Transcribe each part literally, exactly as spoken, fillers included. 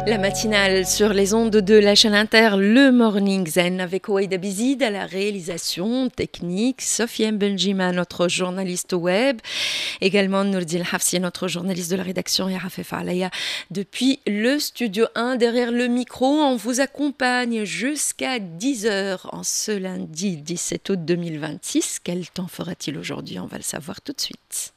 La matinale sur les ondes de la chaîne Inter, le Morning Zen avec Ouaïda Bizid à la réalisation technique, Sofiane Benjima, notre journaliste web, également Nourdine Hafsi, notre journaliste de la rédaction, et Rafef Alaya depuis le studio un. Derrière le micro, on vous accompagne jusqu'à dix heures en ce lundi dix-sept août deux mille vingt-six. Quel temps fera-t-il aujourd'hui? On va le savoir tout de suite.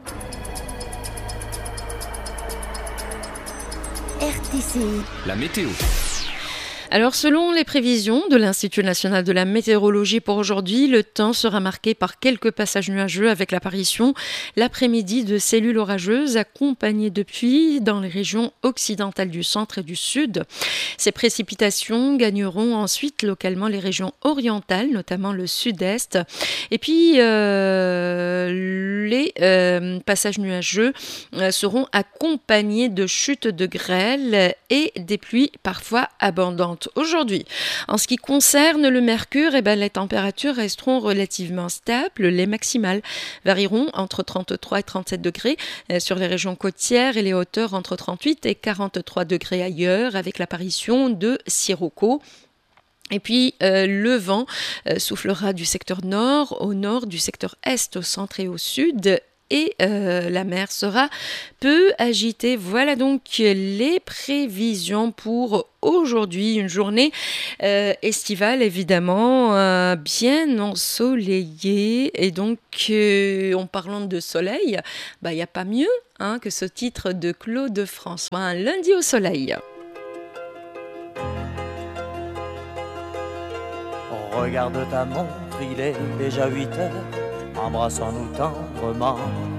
R T C. La météo. Alors, selon les prévisions de l'Institut national de la météorologie pour aujourd'hui, le temps sera marqué par quelques passages nuageux avec l'apparition l'après-midi de cellules orageuses accompagnées de pluie dans les régions occidentales du centre et du sud. Ces précipitations gagneront ensuite localement les régions orientales, notamment le sud-est. Et puis, euh, les euh, passages nuageux euh, seront accompagnés de chutes de grêle et des pluies parfois abondantes. Aujourd'hui, en ce qui concerne le mercure, eh ben, les températures resteront relativement stables. Les maximales varieront entre trente-trois et trente-sept degrés sur les régions côtières et les hauteurs entre trente-huit et quarante-trois degrés ailleurs, avec l'apparition de sirocco. Et puis, euh, le vent euh, soufflera du secteur nord au nord, du secteur est au centre et au sud. Et euh, la mer sera peu agitée. Voilà donc les prévisions pour aujourd'hui. Une journée euh, estivale, évidemment, euh, bien ensoleillée. Et donc, euh, en parlant de soleil, bah, il n'y a pas mieux hein, que ce titre de Claude François, un lundi au soleil. Regarde ta montre, il est déjà huit heures. Embrassons-nous tendrement.